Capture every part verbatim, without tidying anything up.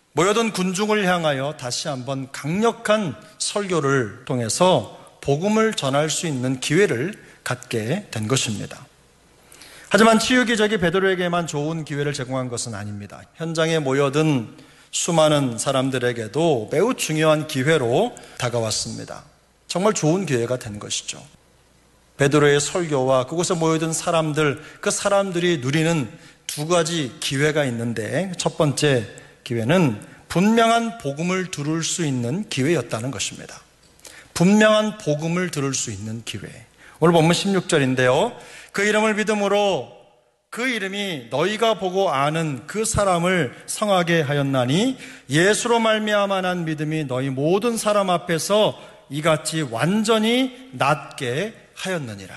모여든 군중을 향하여 다시 한번 강력한 설교를 통해서 복음을 전할 수 있는 기회를 갖게 된 것입니다. 하지만 치유기적이 베드로에게만 좋은 기회를 제공한 것은 아닙니다. 현장에 모여든 수많은 사람들에게도 매우 중요한 기회로 다가왔습니다. 정말 좋은 기회가 된 것이죠. 베드로의 설교와 그곳에 모여든 사람들, 그 사람들이 누리는 두 가지 기회가 있는데, 첫 번째 기회는 분명한 복음을 들을 수 있는 기회였다는 것입니다. 분명한 복음을 들을 수 있는 기회. 오늘 본문 십육 절인데요. 그 이름을 믿음으로 그 이름이 너희가 보고 아는 그 사람을 성하게 하였나니 예수로 말미암아 난 믿음이 너희 모든 사람 앞에서 이같이 완전히 낫게 하였느니라.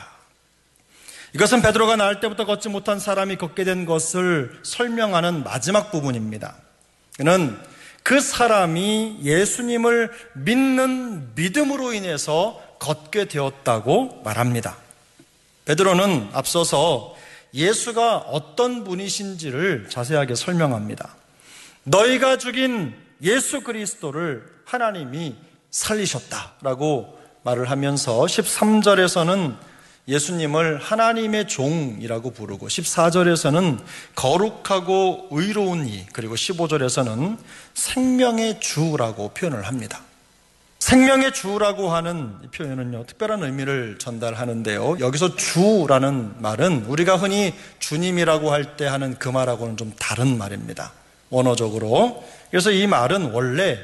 이것은 베드로가 나을 때부터 걷지 못한 사람이 걷게 된 것을 설명하는 마지막 부분입니다. 그는 그 사람이 예수님을 믿는 믿음으로 인해서 걷게 되었다고 말합니다. 베드로는 앞서서 예수가 어떤 분이신지를 자세하게 설명합니다. 너희가 죽인 예수 그리스도를 하나님이 살리셨다라고 말을 하면서 십삼 절에서는 예수님을 하나님의 종이라고 부르고 십사 절에서는 거룩하고 의로운 이, 그리고 십오 절에서는 생명의 주라고 표현을 합니다. 생명의 주라고 하는 이 표현은요, 특별한 의미를 전달하는데요. 여기서 주라는 말은 우리가 흔히 주님이라고 할 때 하는 그 말하고는 좀 다른 말입니다. 원어적으로. 그래서 이 말은 원래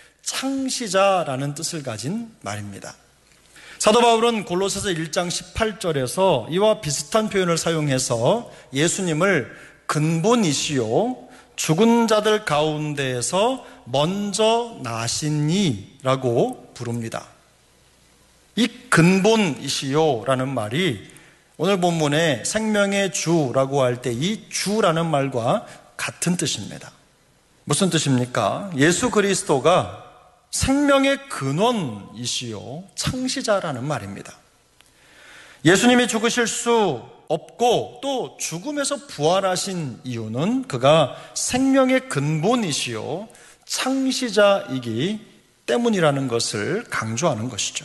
창시자라는 뜻을 가진 말입니다. 사도 바울은 골로새서 일 장 십팔 절에서 이와 비슷한 표현을 사용해서 예수님을 근본이시요 죽은 자들 가운데에서 먼저 나신 이라고 부릅니다. 이 근본이시요 라는 말이 오늘 본문에 생명의 주라고 할 때 이 주라는 말과 같은 뜻입니다. 무슨 뜻입니까? 예수 그리스도가 생명의 근원이시요 창시자라는 말입니다. 예수님이 죽으실 수 없고 또 죽음에서 부활하신 이유는 그가 생명의 근본이시요 창시자이기 때문이라는 것을 강조하는 것이죠.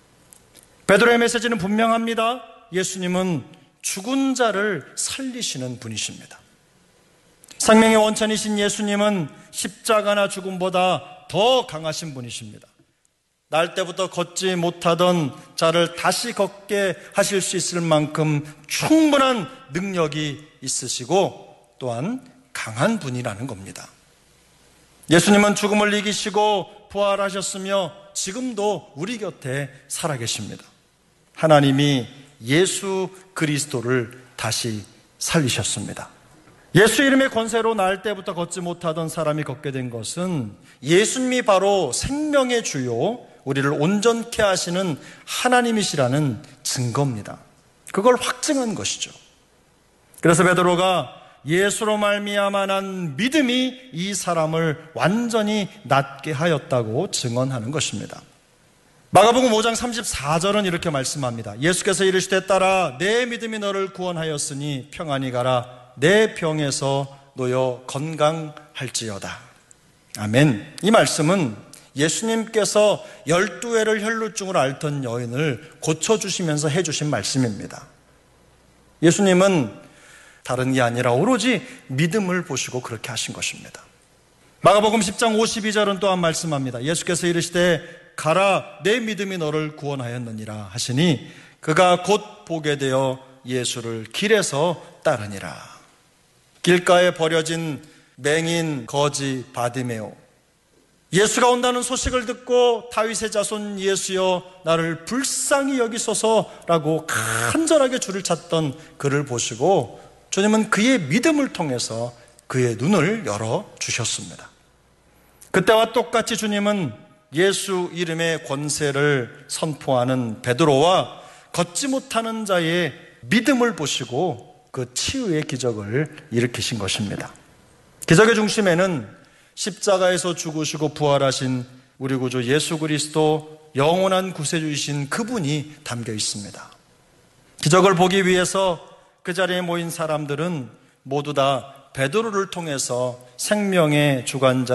베드로의 메시지는 분명합니다. 예수님은 죽은 자를 살리시는 분이십니다. 생명의 원천이신 예수님은 십자가나 죽음보다 더 강하신 분이십니다. 날 때부터 걷지 못하던 자를 다시 걷게 하실 수 있을 만큼 충분한 능력이 있으시고 또한 강한 분이라는 겁니다. 예수님은 죽음을 이기시고 부활하셨으며 지금도 우리 곁에 살아계십니다. 하나님이 예수 그리스도를 다시 살리셨습니다. 예수 이름의 권세로 나을 때부터 걷지 못하던 사람이 걷게 된 것은 예수님이 바로 생명의 주요 우리를 온전케 하시는 하나님이시라는 증거입니다. 그걸 확증한 것이죠. 그래서 베드로가 예수로 말미암아 난 믿음이 이 사람을 완전히 낫게 하였다고 증언하는 것입니다. 마가복음 오 장 삼십사 절은 이렇게 말씀합니다. 예수께서 이르시되 따라 내 믿음이 너를 구원하였으니 평안히 가라. 내 병에서 놓여 건강할지어다. 아멘. 이 말씀은 예수님께서 열두 해를 혈루증으로 앓던 여인을 고쳐주시면서 해주신 말씀입니다. 예수님은 다른 게 아니라 오로지 믿음을 보시고 그렇게 하신 것입니다. 마가복음 십 장 오십이 절은 또한 말씀합니다. 예수께서 이르시되 가라 내 믿음이 너를 구원하였느니라 하시니 그가 곧 보게 되어 예수를 길에서 따르니라. 길가에 버려진 맹인 거지 바디메오, 예수가 온다는 소식을 듣고 다윗의 자손 예수여 나를 불쌍히 여기소서라고 간절하게 주를 찾던 그를 보시고 주님은 그의 믿음을 통해서 그의 눈을 열어주셨습니다. 그때와 똑같이 주님은 예수 이름의 권세를 선포하는 베드로와 걷지 못하는 자의 믿음을 보시고 그 치유의 기적을 일으키신 것입니다. 기적의 중심에는 십자가에서 죽으시고 부활하신 우리 구주 예수 그리스도 영원한 구세주이신 그분이 담겨 있습니다. 기적을 보기 위해서 그 자리에 모인 사람들은 모두 다 베드로를 통해서 생명의 주관자